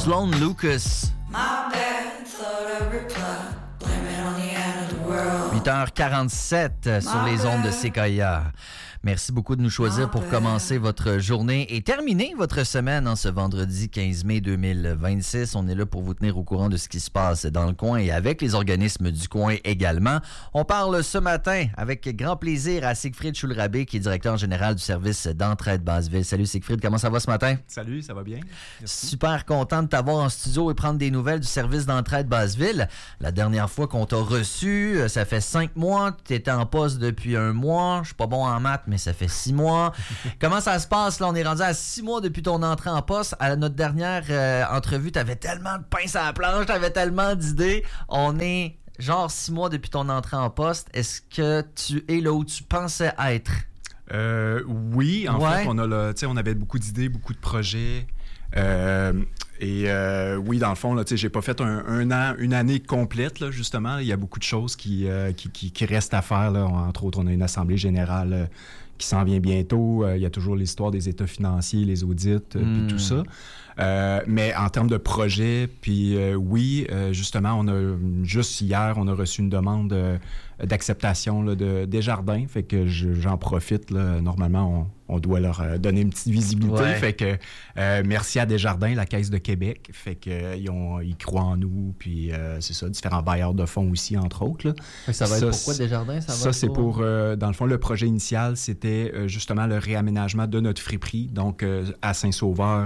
Sloan Lucas. 8h47 sur les ondes de Sequoia. Merci beaucoup de nous choisir pour commencer votre journée et terminer votre semaine en ce vendredi 15 mai 2026. On est là pour vous tenir au courant de ce qui se passe dans le coin et avec les organismes du coin également. On parle ce matin avec grand plaisir à Siegfried Schulrabé, qui est directeur général du service d'entraide Basseville. Salut Siegfried, comment ça va ce matin? Salut, ça va bien. Merci. Super content de t'avoir en studio et prendre des nouvelles du service d'entraide Basseville. La dernière fois qu'on t'a reçu, ça fait 5 mois. Tu étais en poste depuis 1 mois. Je suis pas bon en maths, mais ça fait 6 mois. Comment ça se passe? Là, on est rendu à 6 mois depuis ton entrée en poste. À notre dernière entrevue, tu avais tellement de pain sur la planche, tu avais tellement d'idées. On est genre 6 mois depuis ton entrée en poste. Est-ce que tu es là où tu pensais être? Oui, en fait, on avait beaucoup d'idées, beaucoup de projets. Oui, dans le fond, là, j'ai pas fait un an, une année complète, là, justement. Il y a beaucoup de choses qui restent à faire. Là. Entre autres, on a une assemblée générale qui s'en vient bientôt. Il y a toujours l'histoire des états financiers, les audits, puis tout ça. Mais en termes de projet, puis oui, justement, juste hier, on a reçu une demande d'acceptation là, de Desjardins. Fait que j'en profite. Là. Normalement, on doit leur donner une petite visibilité. Ouais. Fait que merci à Desjardins, la Caisse de Québec. Fait que ils croient en nous. Puis c'est ça, différents bailleurs de fonds aussi, entre autres. Là. Ça va être pourquoi Desjardins? Ça c'est pour dans le fond, le projet initial, c'était justement le réaménagement de notre friperie. Donc, à Saint-Sauveur,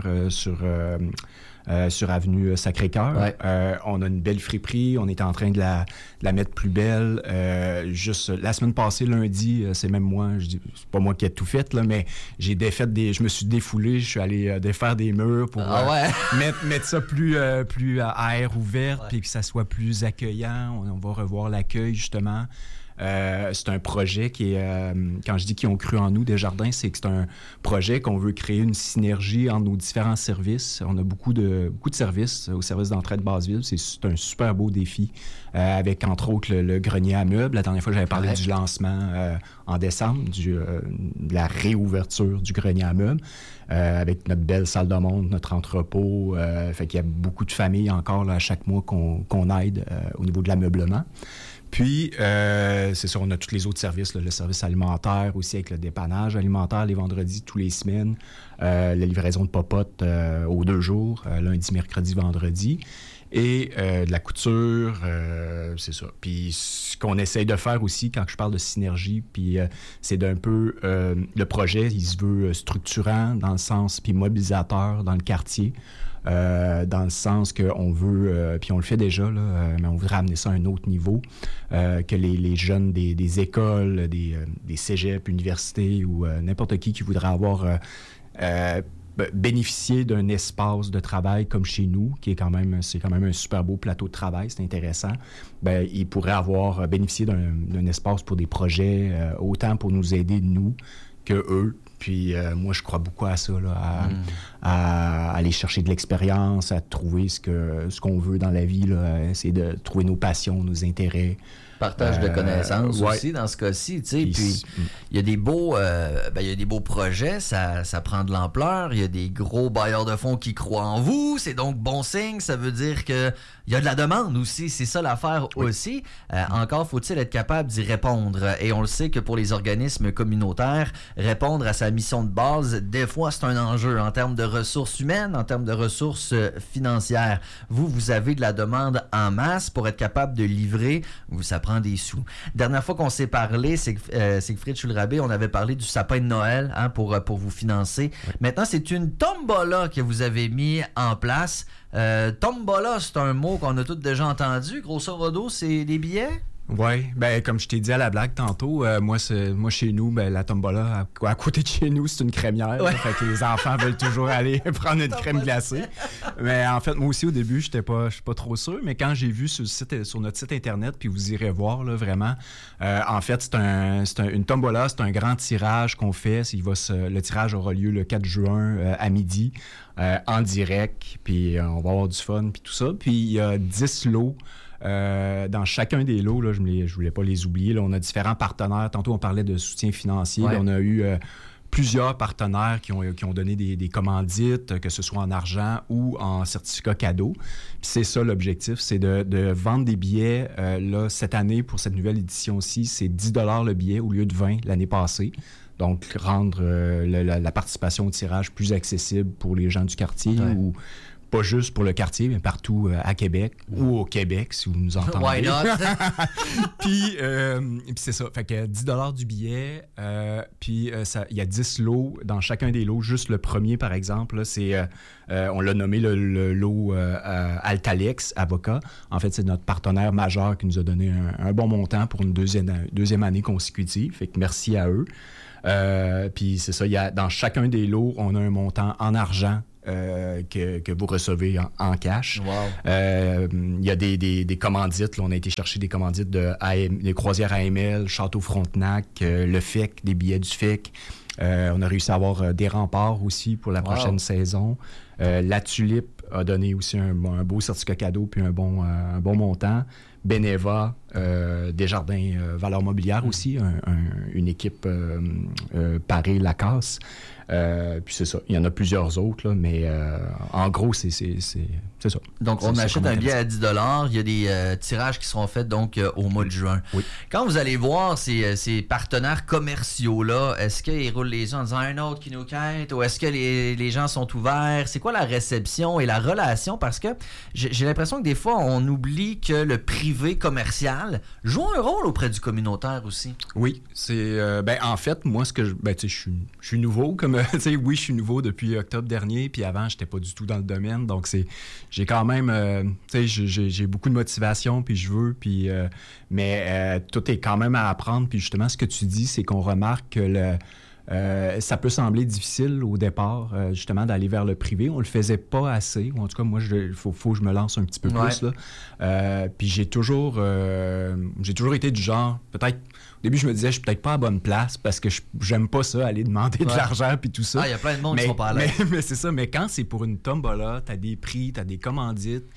sur avenue Sacré-Cœur. Ouais. On a une belle friperie. On est en train de la mettre plus belle. Juste la semaine passée, lundi, c'est même moi, c'est pas moi qui ai tout fait, là, mais je me suis défoulé. Je suis allé défaire des murs pour mettre ça plus à air ouvert, puis que ça soit plus accueillant. On va revoir l'accueil, justement. C'est un projet qui est, quand je dis qu'ils ont cru en nous, Desjardins, c'est que c'est un projet qu'on veut créer une synergie entre nos différents services. On a beaucoup de services au service d'entraide Basseville. C'est un super beau défi avec, entre autres, le grenier à meubles. La dernière fois, j'avais parlé du lancement en décembre, de la réouverture du grenier à meubles. Avec notre belle salle de monde, notre entrepôt. Fait qu'il y a beaucoup de familles encore là, à chaque mois qu'on aide au niveau de l'ameublement. Puis, c'est sûr, on a tous les autres services, là, le service alimentaire aussi avec le dépannage alimentaire les vendredis, tous les semaines, la livraison de popotes aux 2 jours, lundi, mercredi, vendredi, et de la couture, c'est ça. Puis, ce qu'on essaye de faire aussi, quand je parle de synergie, puis c'est d'un peu, le projet, il se veut structurant dans le sens, puis mobilisateur dans le quartier. Dans le sens qu'on veut, puis on le fait déjà, là, mais on voudrait amener ça à un autre niveau, que les jeunes des écoles, des cégeps, universités ou n'importe qui voudrait avoir bénéficier d'un espace de travail comme chez nous, c'est quand même un super beau plateau de travail, c'est intéressant, ils pourraient avoir bénéficié d'un espace pour des projets, autant pour nous aider, nous, que eux. Puis moi, je crois beaucoup à ça, là, à aller chercher de l'expérience, à trouver ce qu'on veut dans la vie, là, essayer de trouver nos passions, nos intérêts. Partage de connaissances aussi dans ce cas-ci, tu sais. Puis il y a des beaux projets, ça prend de l'ampleur. Il y a des gros bailleurs de fonds qui croient en vous. C'est donc bon signe. Ça veut dire que il y a de la demande aussi. C'est ça l'affaire aussi. Encore faut-il être capable d'y répondre. Et on le sait que pour les organismes communautaires, répondre à sa mission de base, des fois, c'est un enjeu en termes de ressources humaines, en termes de ressources financières. Vous avez de la demande en masse pour être capable de livrer. Ça prend des sous. Dernière fois qu'on s'est parlé, Siegfried Schulrabé, on avait parlé du sapin de Noël pour vous financer. Oui. Maintenant, c'est une tombola que vous avez mis en place. Tombola, c'est un mot qu'on a tous déjà entendu. Grosso modo, c'est des billets? Oui, comme je t'ai dit à la blague tantôt, moi chez nous, la tombola, à côté de chez nous, c'est une crémière. Ouais. Là, fait que les enfants veulent toujours aller prendre une crème glacée. Mais en fait, moi aussi, au début, je suis pas trop sûr. Mais quand j'ai vu sur notre site Internet, puis vous irez voir, là, vraiment, en fait, une tombola, c'est un grand tirage qu'on fait. Le tirage aura lieu le 4 juin à midi, en direct. Puis on va avoir du fun, puis tout ça. Puis il y a 10 lots. Dans chacun des lots, là, je voulais pas les oublier. Là, on a différents partenaires. Tantôt, on parlait de soutien financier. Ouais. Là, on a eu plusieurs partenaires qui ont donné des commandites, que ce soit en argent ou en certificat cadeau. Puis c'est ça l'objectif, c'est de vendre des billets. Là, cette année, pour cette nouvelle édition-ci, c'est 10 $ le billet au lieu de 20 l'année passée. Donc, rendre la participation au tirage plus accessible pour les gens du quartier ou pas juste pour le quartier, mais partout à Québec ou au Québec, si vous nous entendez. Why not? Puis c'est ça. Fait que 10 $ du billet, puis il y a 10 lots dans chacun des lots. Juste le premier, par exemple, là, c'est, on l'a nommé le lot Altalex Avocat. En fait, c'est notre partenaire majeur qui nous a donné un bon montant pour une deuxième année consécutive. Fait que merci à eux. Puis c'est ça, dans chacun des lots, on a un montant en argent que vous recevez en cash. Wow. Il y a des commandites. Là, on a été chercher des commandites des croisières AML, Château Frontenac, le FEC, des billets du FEC. On a réussi à avoir des remparts aussi pour la prochaine saison. La Tulipe a donné aussi un beau certificat cadeau puis un bon montant. Beneva, Desjardins Valeurs Mobilières aussi, une équipe Paris Lacasse. Puis c'est ça. Il y en a plusieurs autres, là, mais en gros, c'est ça. Donc, on achète un billet à 10 $. Il y a des tirages qui seront faits donc au mois de juin. Oui. Quand vous allez voir ces partenaires commerciaux-là, est-ce qu'ils roulent les yeux en disant un autre qui nous quête ou est-ce que les gens sont ouverts? C'est quoi la réception et la relation? Parce que j'ai l'impression que des fois, on oublie que le privé commercial joue un rôle auprès du communautaire aussi. Oui, c'est en fait, moi, je suis nouveau comme oui, je suis nouveau depuis octobre dernier, puis avant, j'étais pas du tout dans le domaine, donc j'ai quand même, j'ai beaucoup de motivation, puis je veux, puis mais tout est quand même à apprendre, puis justement, ce que tu dis, c'est qu'on remarque que ça peut sembler difficile au départ, justement, d'aller vers le privé. On le faisait pas assez, ou en tout cas, moi, il faut que je me lance un petit peu plus, là. Puis j'ai toujours été du genre, peut-être. Au début, je me disais, je suis peut-être pas à bonne place parce que j'aime pas ça, aller demander de l'argent puis tout ça. Il y a plein de monde qui sont pas à l'aise. Mais c'est ça. Mais quand c'est pour une tombola, t'as des prix, t'as des commandites,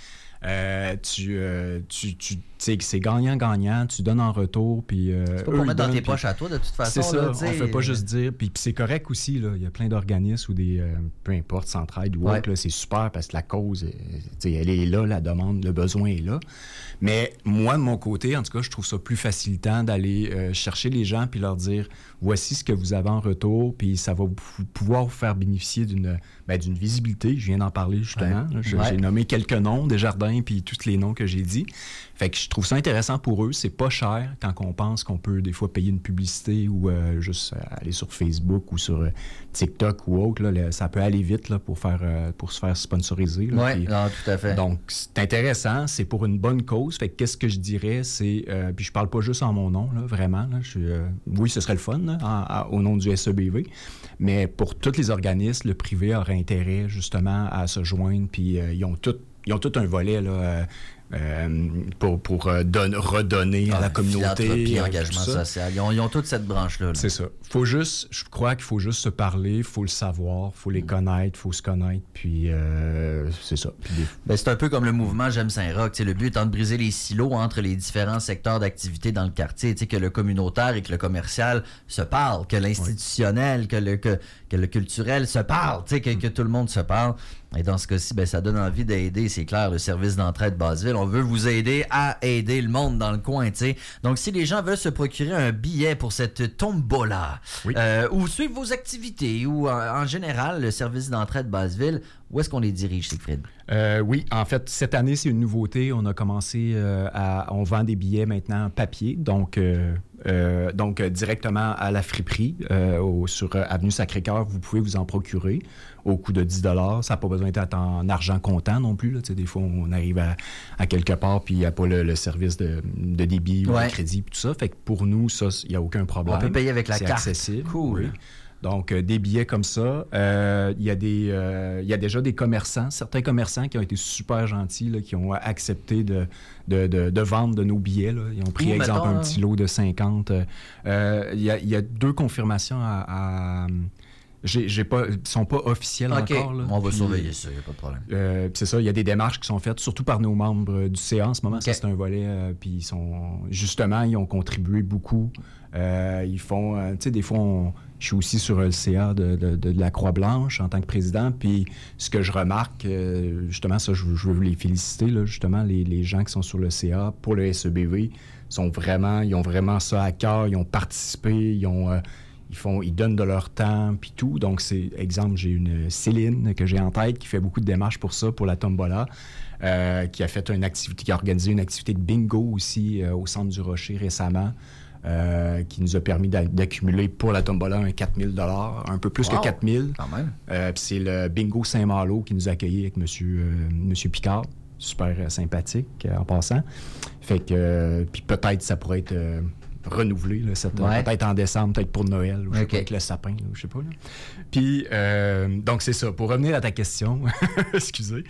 tu sais que c'est gagnant-gagnant, tu donnes en retour, puis c'est pas pour mettre dans tes poches à toi, de toute façon. C'est ça, là, on fait pas juste dire, puis c'est correct aussi, là, il y a plein d'organismes ou des, peu importe, Centraide ou autre, là, c'est super parce que la cause, elle est là, la demande, le besoin est là. Mais moi, de mon côté, en tout cas, je trouve ça plus facilitant d'aller chercher les gens puis leur dire, voici ce que vous avez en retour, puis ça va pouvoir vous faire bénéficier d'une visibilité. Je viens d'en parler justement. Ouais. J'ai nommé quelques noms, Desjardins, puis tous les noms que j'ai dit. Fait que je trouve ça intéressant pour eux. C'est pas cher quand on pense qu'on peut des fois payer une publicité ou juste aller sur Facebook ou sur TikTok ou autre. Là, ça peut aller vite là, pour se faire sponsoriser. Oui, tout à fait. Donc, c'est intéressant. C'est pour une bonne cause. Fait que qu'est-ce que je dirais, c'est... puis je parle pas juste en mon nom, là, vraiment. Là, oui, ce serait le fun là, au nom du SEBV. Mais pour tous les organismes, le privé aurait intérêt justement à se joindre. Puis ils ont tout un volet là, pour redonner à la communauté. Puis engagement social. Ils ont toute cette branche-là. Là. C'est ça. Je crois qu'il faut juste se parler, il faut le savoir, il faut les connaître, il faut se connaître, puis c'est ça. Puis c'est un peu comme le mouvement J'aime Saint-Roch. Le but étant de briser les silos entre les différents secteurs d'activité dans le quartier, que le communautaire et que le commercial se parlent, que l'institutionnel, que le culturel se parle, que tout le monde se parle. Et dans ce cas-ci, ça donne envie d'aider, c'est clair, le service d'entraide Basseville. On veut vous aider à aider le monde dans le coin, t'sais. Donc, si les gens veulent se procurer un billet pour cette tombola, ou suivre vos activités, ou en général, le service d'entraide Basseville, où est-ce qu'on les dirige, Siegfried? Oui, en fait, cette année, c'est une nouveauté. On a commencé on vend des billets maintenant papier, donc directement à la friperie sur Avenue Sacré-Cœur, vous pouvez vous en procurer au coût de 10 $. Ça n'a pas besoin d'être en argent comptant non plus. Là. Des fois, on arrive à quelque part puis il n'y a pas le service de débit ou de crédit tout ça. Fait que pour nous, ça, il n'y a aucun problème. On peut payer avec la carte. C'est accessible. Cool. Oui. Donc, des billets comme ça. Il y a déjà des commerçants, certains commerçants qui ont été super gentils, là, qui ont accepté de vendre de nos billets. Là. Ils ont pris, exemple, un petit lot de 50. Il y a 2 confirmations Ils sont pas officiels encore. Là. On va surveiller ça, il n'y a pas de problème. C'est ça, il y a des démarches qui sont faites, surtout par nos membres du CA en ce moment. Ça, c'est un volet. Puis ils ont contribué beaucoup. Ils font, des fois, je suis aussi sur le CA de la Croix-Blanche en tant que président. Puis ce que je remarque, justement, ça, je veux les féliciter, là, justement, les gens qui sont sur le CA pour le SEBV, ils ont vraiment ça à cœur. Ils ont participé, ils donnent de leur temps, puis tout. Donc, exemple, j'ai une Céline que j'ai en tête qui fait beaucoup de démarches pour ça, pour la tombola, qui a organisé une activité de bingo aussi au Centre du Rocher récemment. Qui nous a permis d'accumuler pour la tombola un 4 000 $, un peu plus que 4 000 quand même. Puis c'est le Bingo Saint-Malo qui nous a accueillis avec Monsieur Picard. Super sympathique en passant. Fait que, puis peut-être ça pourrait être renouvelé, là, peut-être en décembre, peut-être pour Noël, ou je sais pas, avec le sapin, là, je sais pas. Là. Puis, donc c'est ça. Pour revenir à ta question, excusez,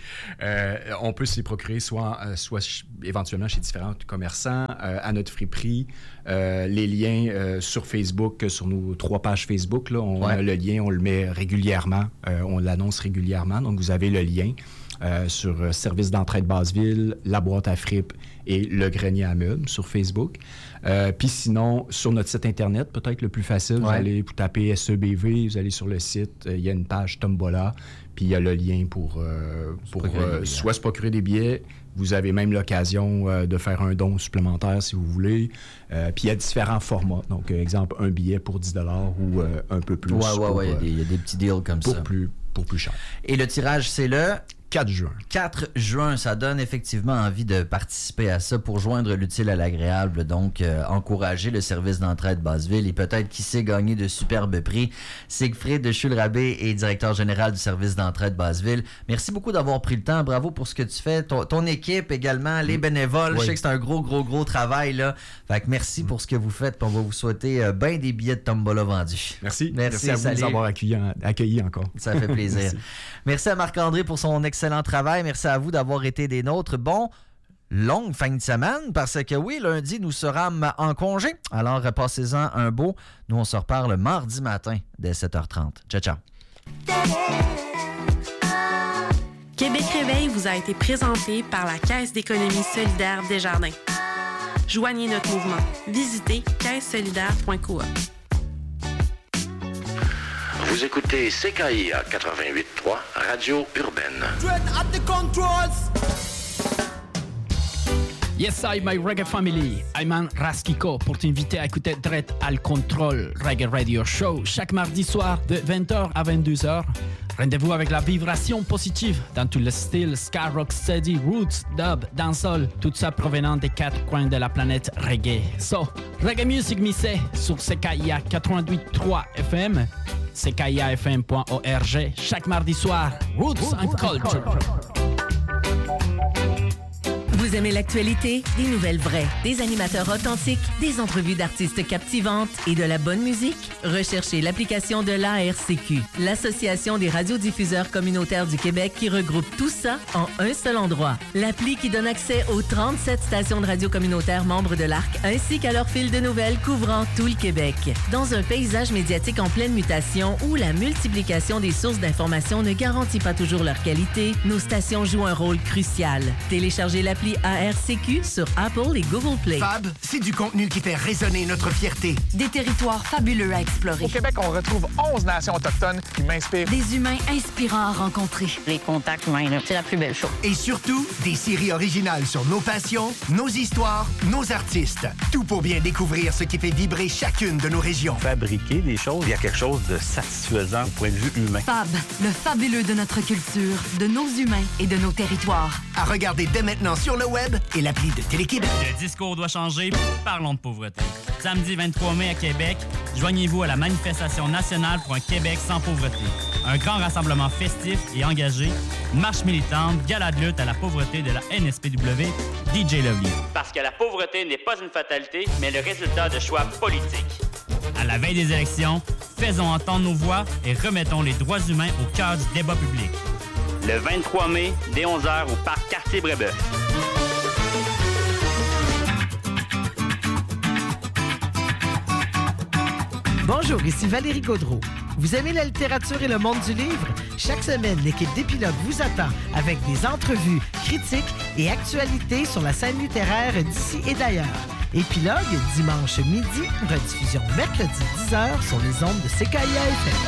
on peut s'y procurer soit éventuellement chez différents commerçants, à notre friperie. Les liens sur Facebook, sur nos 3 pages Facebook, là, on a le lien, on le met régulièrement, on l'annonce régulièrement. Donc, vous avez le lien sur Service d'entraide Basseville, La Boîte à Fripe et Le Grenier à Meubles sur Facebook. Puis sinon, sur notre site Internet, peut-être le plus facile, vous allez taper SEBV, vous allez sur le site, il y a une page Tombola, puis il y a le lien pour soit se procurer des billets. Vous avez même l'occasion de faire un don supplémentaire si vous voulez. Puis il y a différents formats. Donc, exemple, un billet pour 10 $ ou un peu plus. Il y a des petits deals comme ça. Pour plus cher. Et le tirage, c'est le 4 juin. 4 juin, ça donne effectivement envie de participer à ça pour joindre l'utile à l'agréable. Donc, encourager le service d'entraide Basseville et peut-être, qui sait, gagner de superbes prix. Siegfried de Schulrabé est directeur général du service d'entraide Basseville. Merci beaucoup d'avoir pris le temps. Bravo pour ce que tu fais. Ton équipe également, les bénévoles. Je sais que c'est un gros travail, là. Fait que merci pour ce que vous faites. On va vous souhaiter bien des billets de tombola vendus. Merci à vous de nous avoir accueillis encore. Ça fait plaisir. Merci à Marc-André pour son excellent travail. Merci à vous d'avoir été des nôtres. Bon, longue fin de semaine, parce que oui, lundi, nous serons en congé. Alors, passez-en un beau. Nous, on se reparle mardi matin dès 7h30. Ciao, ciao. Québec Réveil vous a été présenté par la Caisse d'économie solidaire Desjardins. Joignez notre mouvement. Visitez caissesolidaire.coop. Vous écoutez CKIA 88.3, Radio Urbaine. Yes, I, my reggae family. Ayman Raskiko pour t'inviter à écouter Dread Al Control Reggae Radio Show chaque mardi soir de 20h à 22h. Rendez-vous avec la vibration positive dans tout le style ska, rock, steady, roots, dub, dancehall, tout ça provenant des 4 coins de la planète reggae. So, reggae music mixé sur CKIA 88.3 FM, ckiafm.org, chaque mardi soir. Roots and Culture. Vous aimez l'actualité? Des nouvelles vraies, des animateurs authentiques, des entrevues d'artistes captivantes et de la bonne musique? Recherchez l'application de l'ARCQ, l'Association des radiodiffuseurs communautaires du Québec, qui regroupe tout ça en un seul endroit. L'appli qui donne accès aux 37 stations de radio communautaires membres de l'ARC, ainsi qu'à leur fil de nouvelles couvrant tout le Québec. Dans un paysage médiatique en pleine mutation où la multiplication des sources d'information ne garantit pas toujours leur qualité, nos stations jouent un rôle crucial. Téléchargez l'appli ARCQ sur Apple et Google Play. Fab, c'est du contenu qui fait résonner notre fierté. Des territoires fabuleux à explorer. Au Québec, on retrouve 11 nations autochtones qui m'inspirent. Des humains inspirants à rencontrer. Les contacts humains, c'est la plus belle chose. Et surtout, des séries originales sur nos passions, nos histoires, nos artistes. Tout pour bien découvrir ce qui fait vibrer chacune de nos régions. Fabriquer des choses, il y a quelque chose de satisfaisant au point de vue humain. Fab, le fabuleux de notre culture, de nos humains et de nos territoires. À regarder dès maintenant sur le web et l'appli de Télé-Québec. Le discours doit changer, parlons de pauvreté. Samedi 23 mai à Québec, joignez-vous à la manifestation nationale pour un Québec sans pauvreté. Un grand rassemblement festif et engagé, une marche militante, gala de lutte à la pauvreté de la NSPW, DJ Lovely. Parce que la pauvreté n'est pas une fatalité, mais le résultat de choix politiques. À la veille des élections, faisons entendre nos voix et remettons les droits humains au cœur du débat public. Le 23 mai, dès 11h au parc Cartier-Brébeuf. Bonjour, ici Valérie Gaudreau. Vous aimez la littérature et le monde du livre? Chaque semaine, l'équipe d'Épilogue vous attend avec des entrevues, critiques et actualités sur la scène littéraire d'ici et d'ailleurs. Épilogue, dimanche midi, rediffusion mercredi 10h sur les ondes de CKIA FM.